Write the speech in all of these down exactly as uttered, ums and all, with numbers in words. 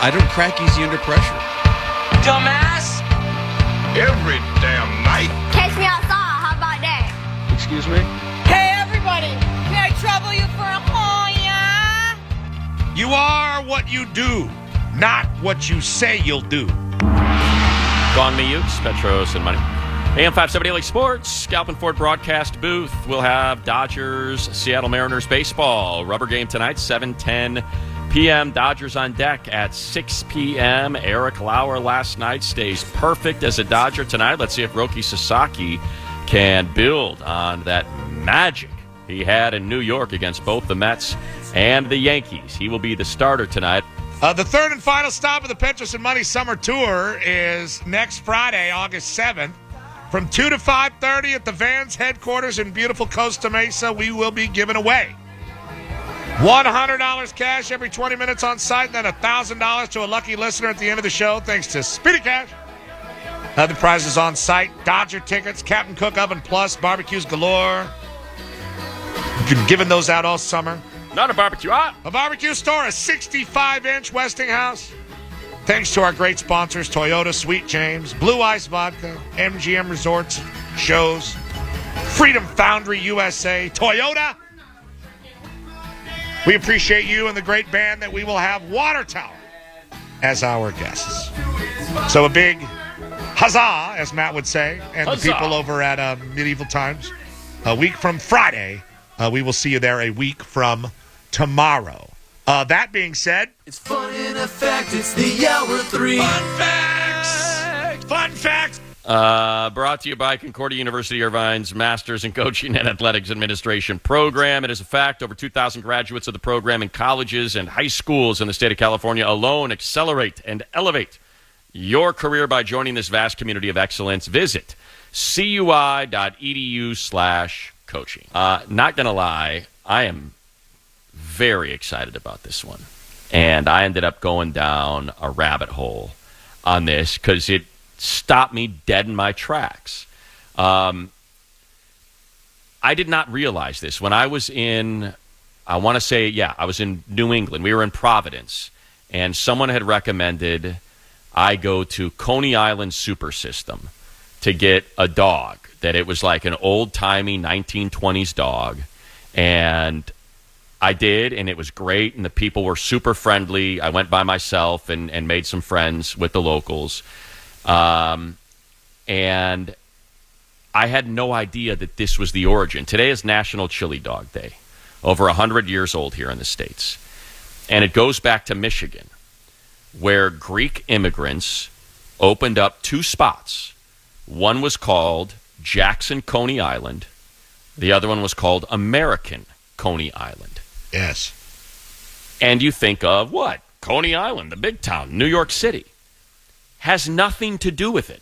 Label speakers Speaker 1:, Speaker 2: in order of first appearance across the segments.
Speaker 1: I don't crack easy under pressure.
Speaker 2: Dumbass!
Speaker 3: Every damn night.
Speaker 4: Catch me outside, how about that?
Speaker 1: Excuse me?
Speaker 5: Hey, everybody! Can I trouble you for a call, yeah?
Speaker 3: You are what you do, not what you say you'll do.
Speaker 6: Gone Me Ukes, Petros and Money. A M five seventy L A Sports, Scalpin Ford broadcast booth. We'll have Dodgers, Seattle Mariners baseball. Rubber game tonight, seven ten p.m. Dodgers on deck at six p.m. Eric Lauer last night stays perfect as a Dodger tonight. Let's see if Roki Sasaki can build on that magic he had in New York against both the Mets and the Yankees. He will be the starter tonight.
Speaker 3: Uh, the third and final stop of the Petros and Money Summer Tour is next Friday, August seventh. From two to five thirty at the Vans headquarters in beautiful Costa Mesa, we will be giving away one hundred dollars cash every twenty minutes on site, and then one thousand dollars to a lucky listener at the end of the show, thanks to Speedy Cash. Other prizes on site, Dodger tickets, Captain Cook Oven Plus, barbecues galore. You've been giving those out all summer.
Speaker 6: Not a barbecue. Ah!
Speaker 3: A barbecue store, a sixty-five inch Westinghouse. Thanks to our great sponsors, Toyota, Sweet James, Blue Ice Vodka, M G M Resorts, Shows, Freedom Foundry U S A, Toyota. We appreciate you and the great band that we will have Water Tower as our guests. So a big huzzah, as Matt would say, and
Speaker 6: Huzzah.
Speaker 3: the people over at uh, Medieval Times. A week from Friday, uh, we will see you there a week from tomorrow. Uh, that being said,
Speaker 2: It's fun in effect. It's the hour three.
Speaker 3: fun facts! Fun facts!
Speaker 6: Uh, brought to you by Concordia University Irvine's Masters in Coaching and Athletics Administration program. It is a fact, over two thousand graduates of the program in colleges and high schools in the state of California alone accelerate and elevate your career by joining this vast community of excellence. Visit cui.edu slash coaching. Uh, not going to lie, I am very excited about this one. And I ended up going down a rabbit hole on this because it stopped me dead in my tracks. Um, I did not realize this. When I was in, I want to say, yeah, I was in New England. We were in Providence. And someone had recommended I go to Coney Island Super System to get a dog. That it was like an old-timey nineteen twenties dog. And I did, and it was great, and the people were super friendly. I went by myself and, and made some friends with the locals. Um, and I had no idea that this was the origin. Today is National Chili Dog Day, over one hundred years old here in the States. And it goes back to Michigan, where Greek immigrants opened up two spots. One was called Jackson Coney Island. The other one was called American Coney Island.
Speaker 3: Yes.
Speaker 6: And you think of what? Coney Island, the big town, New York City. Has nothing to do with it.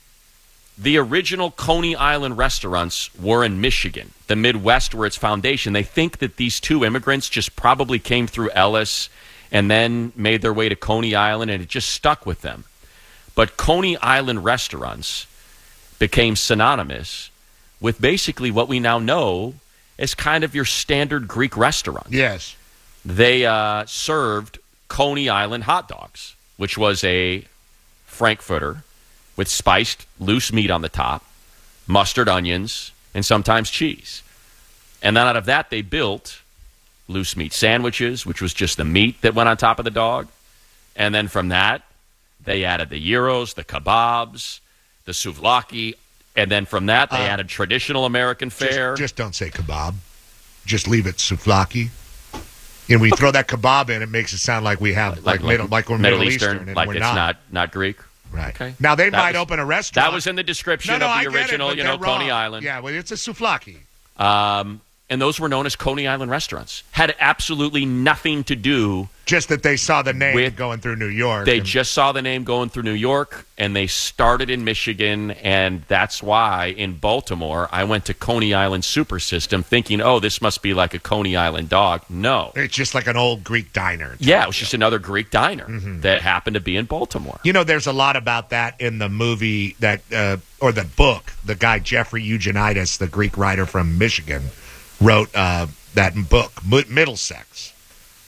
Speaker 6: The original Coney Island restaurants were in Michigan. The Midwest were its foundation. They think that these two immigrants just probably came through Ellis and then made their way to Coney Island, and it just stuck with them. But Coney Island restaurants became synonymous with basically what we now know as kind of your standard Greek restaurant.
Speaker 3: Yes.
Speaker 6: They uh, served Coney Island hot dogs, which was a Frankfurter with spiced loose meat on the top, mustard, onions, and sometimes cheese. And then out of that, they built loose meat sandwiches, which was just the meat that went on top of the dog. And then from that, they added the gyros, the kebabs, the souvlaki, and then from that, they uh, added traditional American fare.
Speaker 3: Just, just don't say kebab. Just leave it souvlaki. And we throw that kebab in, it makes it sound like we have, like, like, like, middle, like we're Middle, Middle Eastern, Eastern, and
Speaker 6: like
Speaker 3: we're
Speaker 6: it's
Speaker 3: not.
Speaker 6: not, not Greek.
Speaker 3: Right.
Speaker 6: Okay.
Speaker 3: Now, they
Speaker 6: that
Speaker 3: might
Speaker 6: was,
Speaker 3: open a restaurant.
Speaker 6: That was in the description
Speaker 3: no, no,
Speaker 6: of the
Speaker 3: I
Speaker 6: original,
Speaker 3: it,
Speaker 6: you know, Coney
Speaker 3: wrong.
Speaker 6: Island.
Speaker 3: Yeah, well, it's a souvlaki.
Speaker 6: Um, and those were known as Coney Island restaurants. Had absolutely nothing to do.
Speaker 3: Just that they saw the name
Speaker 6: with,
Speaker 3: going through New York.
Speaker 6: They
Speaker 3: and,
Speaker 6: just saw the name going through New York, and they started in Michigan, and that's why in Baltimore I went to Coney Island Super System thinking, oh, this must be like a Coney Island dog. No.
Speaker 3: It's just like an old Greek diner.
Speaker 6: Yeah, it was just another Greek diner
Speaker 3: mm-hmm.
Speaker 6: that happened to be in Baltimore.
Speaker 3: You know, there's a lot about that in the movie that, uh, or the book. The guy Jeffrey Eugenides, the Greek writer from Michigan, wrote uh, that book, Middlesex.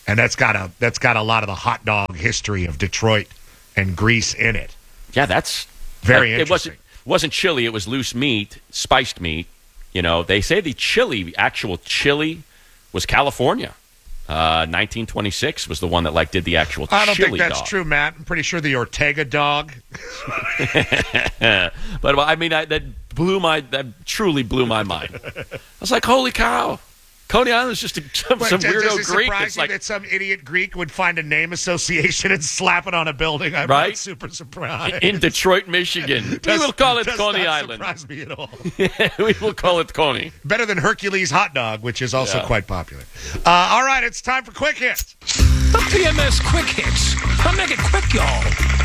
Speaker 3: And that's got a that's got a lot of the hot dog history of Detroit and Greece in it.
Speaker 6: Yeah, that's
Speaker 3: very
Speaker 6: uh,
Speaker 3: interesting.
Speaker 6: It wasn't, wasn't chili. It was loose meat, spiced meat. You know, they say the chili, actual chili, was California. Uh, nineteen twenty-six was the one that like did the actual chili
Speaker 3: I don't think that's
Speaker 6: dog.
Speaker 3: true, Matt. I'm pretty sure the Ortega dog.
Speaker 6: But well, I mean, I, that blew my that truly blew my mind. I was like, holy cow. Coney Island is just a, some,
Speaker 3: But
Speaker 6: some
Speaker 3: does,
Speaker 6: weirdo
Speaker 3: does it
Speaker 6: Greek.
Speaker 3: surprise
Speaker 6: It's
Speaker 3: you
Speaker 6: like,
Speaker 3: that some idiot Greek would find a name association and slap it on a building? I'm
Speaker 6: Right?
Speaker 3: not super surprised.
Speaker 6: in Detroit, Michigan. we
Speaker 3: Does-
Speaker 6: will call it
Speaker 3: does
Speaker 6: Coney
Speaker 3: not
Speaker 6: Island.
Speaker 3: surprise me at all.
Speaker 6: We will call it Coney.
Speaker 3: Better than Hercules hot dog, which is also
Speaker 6: Yeah.
Speaker 3: quite popular. Uh, all right, it's time for quick hits.
Speaker 1: The P M S Quick Hits. I'll make it quick, y'all.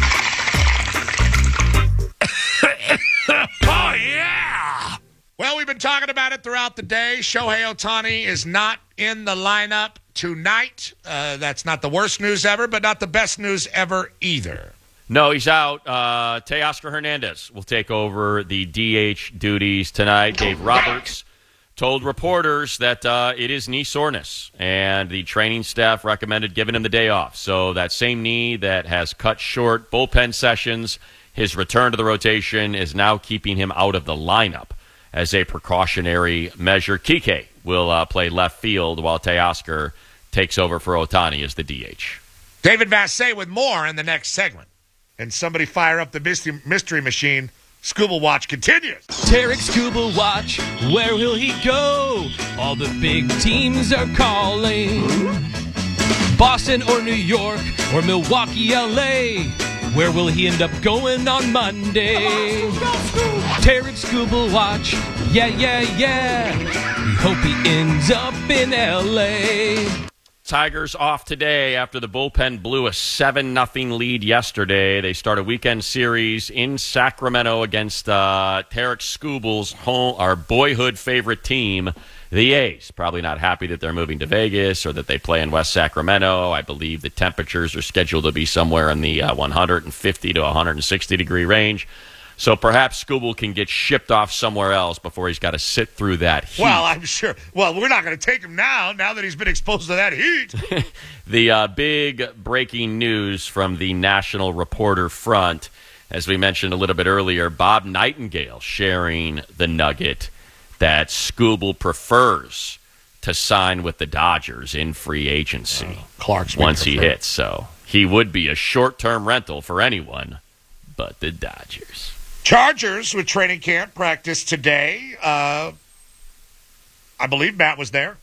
Speaker 1: Oh, yeah.
Speaker 3: Well, we've been talking about it throughout the day. Shohei Ohtani is not in the lineup tonight. Uh, that's not the worst news ever, but not the best news ever either.
Speaker 6: No, he's out. Uh, Teoscar Hernandez will take over the D H duties tonight. Dave Roberts told reporters that uh, it is knee soreness, and the training staff recommended giving him the day off. So that same knee that has cut short bullpen sessions, his return to the rotation is now keeping him out of the lineup as a precautionary measure. Kike will uh, play left field while Teoscar takes over for Ohtani as the D H.
Speaker 3: David Vassay with more in the next segment. And somebody fire up the mystery, mystery machine. Scuba Watch continues.
Speaker 1: Tarek Scuba Watch, where will he go? All the big teams are calling. Boston or New York or Milwaukee, L A. Where will he end up going on Monday? Tarek Scuba Watch, yeah, yeah, yeah. We hope he ends up in L A.
Speaker 6: Tigers off today after the bullpen blew a seven nothing lead yesterday. They start a weekend series in Sacramento against uh, Tarek Scuba's home, our boyhood favorite team, the A's. Probably not happy that they're moving to Vegas or that they play in West Sacramento. I believe the temperatures are scheduled to be somewhere in the uh, one hundred fifty to one hundred sixty degree range. So perhaps Scooble can get shipped off somewhere else before he's got to sit through that heat.
Speaker 3: Well, I'm sure. Well, we're not going to take him now, now that he's been exposed to that heat.
Speaker 6: The uh, big breaking news from the National Reporter front, as we mentioned a little bit earlier, Bob Nightingale sharing the nugget that Scooble prefers to sign with the Dodgers in free agency
Speaker 3: uh, Clark's
Speaker 6: once he
Speaker 3: prefer.
Speaker 6: hits. So he would be a short-term rental for anyone but the Dodgers.
Speaker 3: Chargers with training camp practice today. Uh, I believe Matt was there.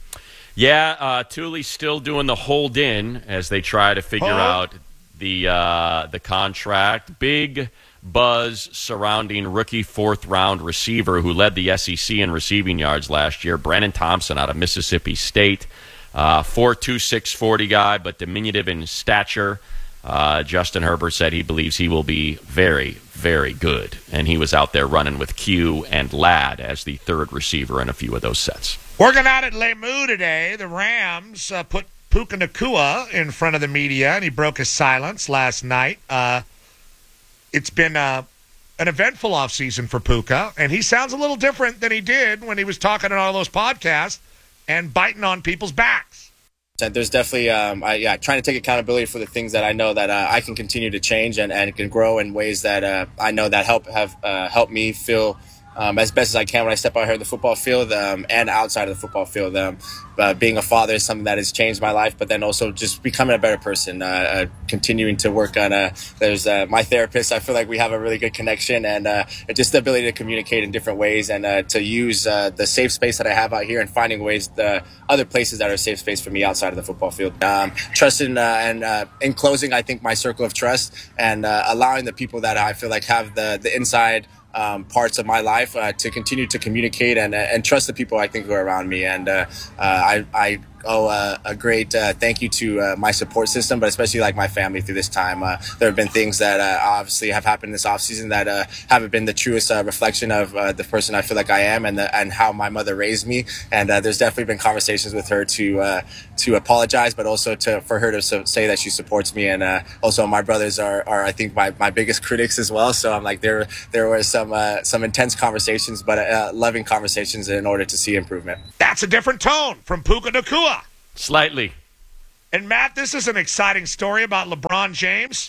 Speaker 6: Yeah, uh, Thule's still doing the hold in as they try to figure
Speaker 3: Hold.
Speaker 6: out the uh, the contract. Big buzz surrounding rookie fourth round receiver who led the S E C in receiving yards last year, Brandon Thompson out of Mississippi State. Uh, four two, six forty guy, but diminutive in stature. Uh, Justin Herbert said he believes he will be very, very good. And he was out there running with Q and Ladd as the third receiver in a few of those sets.
Speaker 3: Working out at Lemu today, the Rams uh, put Puka Nacua in front of the media, and he broke his silence last night. Uh, it's been uh, an eventful offseason for Puka, and he sounds a little different than he did when he was talking on all those podcasts and biting on people's backs.
Speaker 7: There's definitely, um, I, yeah, trying to take accountability for the things that I know that uh, I can continue to change and, and can grow in ways that uh, I know that help have uh, helped me feel um, as best as I can when I step out here in the football field um, and outside of the football field. Um, uh, being a father is something that has changed my life, but then also just becoming a better person, uh, uh, continuing to work on. Uh, there's uh, my therapist. I feel like we have a really good connection, and uh, just the ability to communicate in different ways and uh, to use uh, the safe space that I have out here and finding ways, the other places that are safe space for me outside of the football field. Um, trusting uh, and uh, in closing, I think my circle of trust and uh, allowing the people that I feel like have the the inside Um, parts of my life uh, to continue to communicate and uh, and trust the people I think who are around me. And uh, uh, I, I owe a, a great uh, thank you to uh, my support system, but especially like my family through this time. Uh, there have been things that uh, obviously have happened this offseason that uh, haven't been the truest uh, reflection of uh, the person I feel like I am and the, and how my mother raised me. And uh, there's definitely been conversations with her to uh, to apologize, but also to for her to so, say that she supports me. And uh, also my brothers are, are I think my, my biggest critics as well. So I'm like there there were some uh, some intense conversations, but uh, loving conversations in order to see improvement.
Speaker 3: That's a different tone from Puka Nacua.
Speaker 6: Slightly.
Speaker 3: And, Matt, this is an exciting story about LeBron James.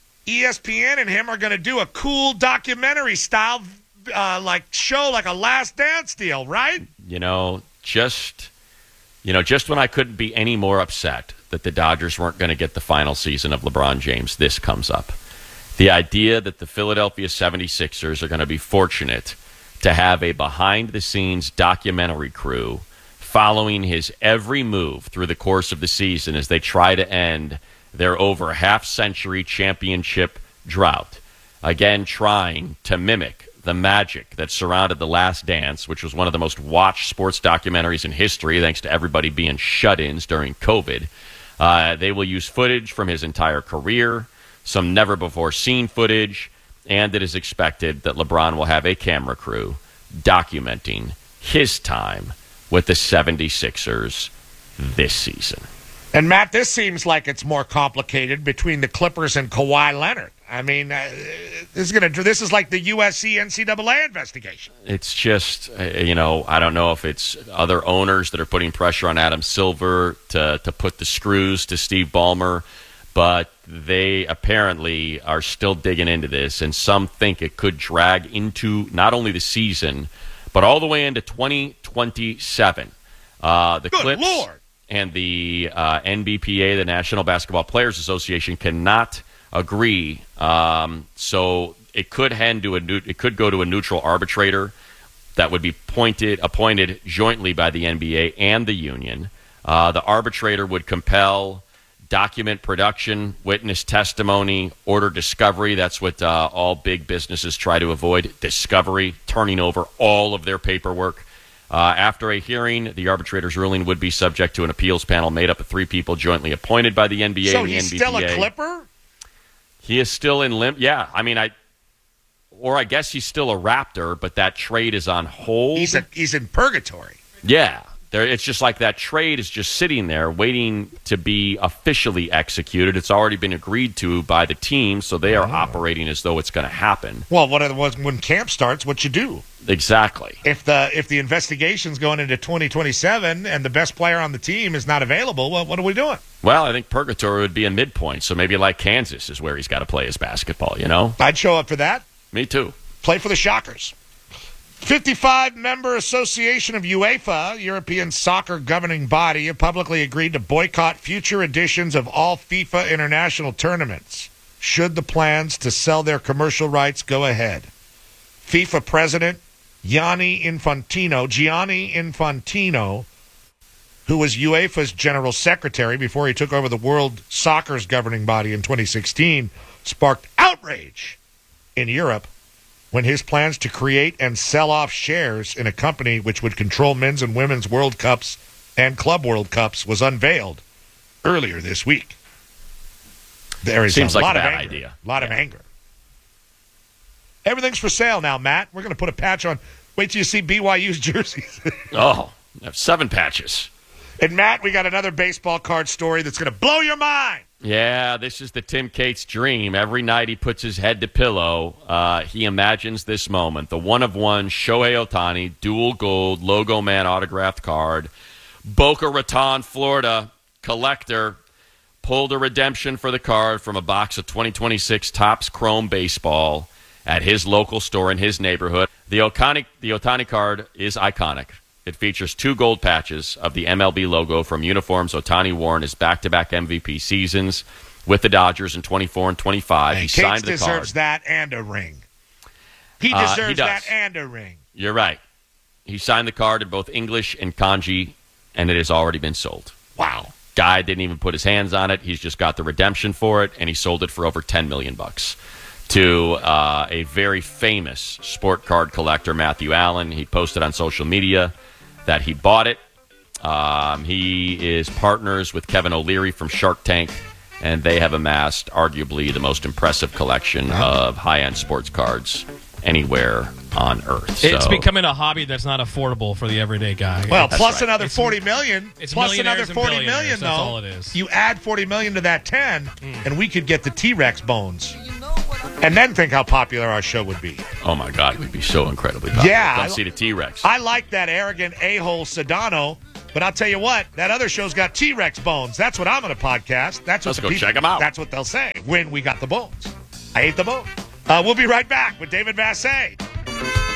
Speaker 3: E S P N and him are going to do a cool documentary style uh, like show, like a Last Dance deal, right?
Speaker 6: You know, just you know, just when I couldn't be any more upset that the Dodgers weren't going to get the final season of LeBron James, this comes up. The idea that the Philadelphia seventy-sixers are going to be fortunate to have a behind-the-scenes documentary crew following his every move through the course of the season as they try to end their over half-century championship drought. Again, trying to mimic the magic that surrounded The Last Dance, which was one of the most watched sports documentaries in history, thanks to everybody being shut-ins during COVID. Uh, they will use footage from his entire career, some never-before-seen footage, and it is expected that LeBron will have a camera crew documenting his time with the seventy-sixers this season.
Speaker 3: And, Matt, this seems like it's more complicated between the Clippers and Kawhi Leonard. I mean, uh, this is going to this is like the U S C N C double A investigation.
Speaker 6: It's just, uh, you know, I don't know if it's other owners that are putting pressure on Adam Silver to, to put the screws to Steve Ballmer, but they apparently are still digging into this, and some think it could drag into not only the season, but all the way into twenty twenty-seven. Uh, the
Speaker 3: Good
Speaker 6: Clips
Speaker 3: Lord.
Speaker 6: And the uh, N B P A, the National Basketball Players Association, cannot agree. Um, so it could hand to a new, it could go to a neutral arbitrator that would be pointed, appointed jointly by the N B A and the union. Uh, the arbitrator would compel document production, witness testimony, order discovery. That's what uh, all big businesses try to avoid, discovery, turning over all of their paperwork. Uh, after a hearing, the arbitrator's ruling would be subject to an appeals panel made up of three people jointly appointed by the N B A
Speaker 3: so
Speaker 6: and the
Speaker 3: he's
Speaker 6: N B P A.
Speaker 3: still a Clipper?
Speaker 6: He is still in limp. Yeah, I mean, I, or I guess he's still a Raptor, but that trade is on hold.
Speaker 3: He's a, he's in purgatory.
Speaker 6: Yeah, there. It's just like that trade is just sitting there waiting to be officially executed. It's already been agreed to by the team, so they are oh. operating as though it's going to happen.
Speaker 3: Well, what it was when camp starts, what you do?
Speaker 6: Exactly.
Speaker 3: If the if the investigation's going into twenty twenty-seven and the best player on the team is not available, well, what are we doing?
Speaker 6: Well, I think purgatory would be a midpoint, so maybe like Kansas is where he's got to play his basketball, you know?
Speaker 3: I'd show up for that.
Speaker 6: Me too.
Speaker 3: Play for the Shockers. fifty-five member association of UEFA, European soccer governing body, have publicly agreed to boycott future editions of all FIFA international tournaments, should the plans to sell their commercial rights go ahead. FIFA president Gianni Infantino, Gianni Infantino, who was UEFA's general secretary before he took over the World Soccer's governing body in twenty sixteen, sparked outrage in Europe when his plans to create and sell off shares in a company which would control men's and women's World Cups and Club World Cups was unveiled earlier this week. There is
Speaker 6: Seems
Speaker 3: a
Speaker 6: like
Speaker 3: lot
Speaker 6: a
Speaker 3: of
Speaker 6: bad
Speaker 3: anger.
Speaker 6: idea.
Speaker 3: A lot
Speaker 6: yeah.
Speaker 3: of anger. Everything's for sale now, Matt. We're going to put a patch on. Wait till you see B Y U's jerseys.
Speaker 6: Oh, I have seven patches.
Speaker 3: And, Matt, we got another baseball card story that's going to blow your mind.
Speaker 6: Yeah, this is the Tim Cates dream. Every night he puts his head to pillow, uh, he imagines this moment. The one-of-one Shohei Ohtani, dual gold, logo man autographed card. Boca Raton, Florida, collector pulled a redemption for the card from a box of twenty twenty-six Topps Chrome Baseball at his local store in his neighborhood. The Ohtani, the Ohtani card is iconic. It features two gold patches of the M L B logo from uniforms Ohtani wore in his back-to-back M V P seasons with the Dodgers in twenty-four and twenty-five.
Speaker 3: Hey,
Speaker 6: he
Speaker 3: Cates
Speaker 6: signed the
Speaker 3: deserves
Speaker 6: card.
Speaker 3: that and a ring. He
Speaker 6: Uh,
Speaker 3: deserves
Speaker 6: he does.
Speaker 3: that and a ring.
Speaker 6: You're right. He signed the card in both English and kanji, and it has already been sold.
Speaker 3: Wow.
Speaker 6: Guy didn't even put his hands on it. He's just got the redemption for it, and he sold it for over ten million bucks to uh, a very famous sport card collector, Matthew Allen. He posted on social media that he bought it. Um, he is partners with Kevin O'Leary from Shark Tank, and they have amassed arguably the most impressive collection of high-end sports cards anywhere on Earth.
Speaker 1: It's
Speaker 6: so,
Speaker 1: becoming a hobby that's not affordable for the everyday guy.
Speaker 3: Well,
Speaker 6: That's
Speaker 3: plus
Speaker 6: right.
Speaker 3: another
Speaker 1: It's-
Speaker 3: forty million.
Speaker 1: it's
Speaker 3: Plus another
Speaker 1: millionaires and
Speaker 3: forty million,
Speaker 1: billionaires.
Speaker 3: though.
Speaker 1: That's all it is.
Speaker 3: You add forty million to that ten, and we could get the T-Rex bones. And then think how popular our show would be.
Speaker 6: oh my God, it would be so incredibly popular.
Speaker 3: Yeah,
Speaker 6: Come
Speaker 3: I-
Speaker 6: see the T-Rex.
Speaker 3: I like that arrogant a-hole Sedano But I'll tell you what, that other show's got T-Rex bones. That's what I'm going to podcast. That's what
Speaker 6: Let's
Speaker 3: the
Speaker 6: go
Speaker 3: people,
Speaker 6: check 'em out.
Speaker 3: That's what they'll say when we got the bones. I ate the bones. Uh, we'll be right back with David Vassay.